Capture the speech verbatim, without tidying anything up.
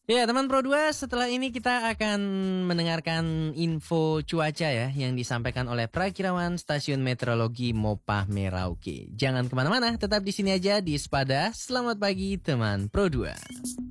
Ya, teman Pro dua, setelah ini kita akan mendengarkan info cuaca ya yang disampaikan oleh Prakirawan Stasiun Meteorologi Mopah Merauke. Jangan kemana-mana, tetap di sini aja di Sepada. Selamat pagi teman Pro dua.